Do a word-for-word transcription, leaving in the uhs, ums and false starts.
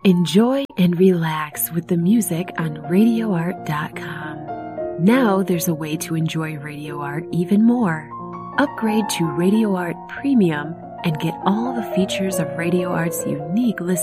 Enjoy and relax with the music on radio art dot com. Now there's a way to enjoy Radio Art even more. Upgrade to Radio Art Premium and get all the features of Radio Art's unique list